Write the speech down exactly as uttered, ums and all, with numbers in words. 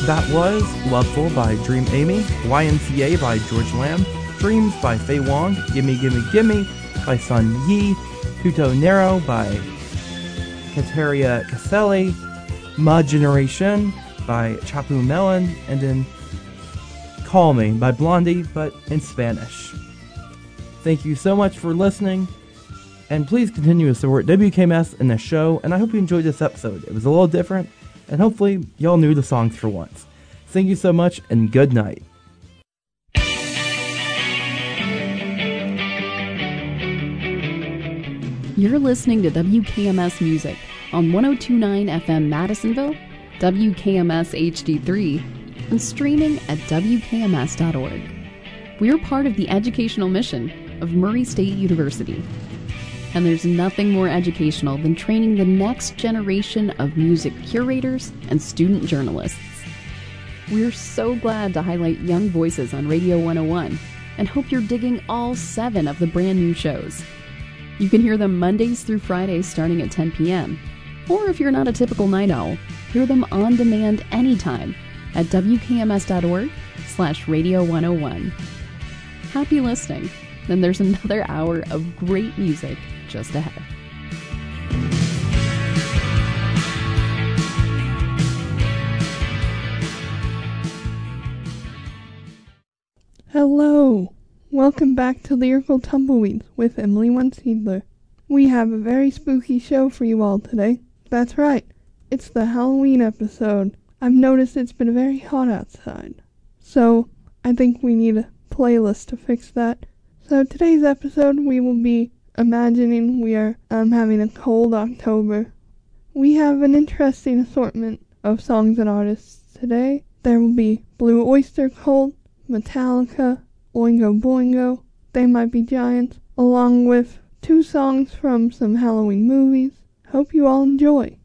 That was Loveful by Dream Amy, Y M C A by George Lamb, Dreams by Faye Wong, Gimme Gimme Gimme by Sun Yi, Tutto Nero by Kateria Caselli, Ma Generation by Chapu Melon, and then Call Me by Blondie, but in Spanish. Thank you so much for listening, and please continue to support W K M S and the show, and I hope you enjoyed this episode. It was a little different, and hopefully y'all knew the songs for once. Thank you so much, and good night. You're listening to W K M S Music on one oh two point nine F M Madisonville, W K M S H D three, and streaming at W K M S dot org. We're part of the educational mission of Murray State University. And there's nothing more educational than training the next generation of music curators and student journalists. We're so glad to highlight young voices on Radio one oh one, and hope you're digging all seven of the brand new shows. You can hear them Mondays through Fridays starting at ten p.m. Or if you're not a typical night owl, hear them on demand anytime at W K M S dot org slash radio one oh one. Happy listening. Then there's another hour of great music just ahead. Hello! Welcome back to Lyrical Tumbleweeds with Emily Wensiedler. We have a very spooky show for you all today. That's right, it's the Halloween episode. I've noticed it's been very hot outside, so I think we need a playlist to fix that. So today's episode we will be imagining we are um, having a cold October. We have an interesting assortment of songs and artists today. There will be Blue Oyster Cult, Metallica, Oingo Boingo, They Might Be Giants, along with two songs from some Halloween movies. Hope you all enjoy.